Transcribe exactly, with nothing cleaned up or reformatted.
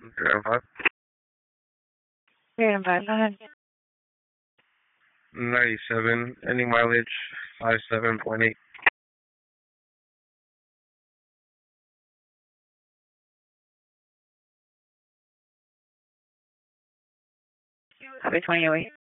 Grandpa. Grandpa, go ahead. ninety-seven. Any mileage? five seven point eight. Copy twenty oh eight.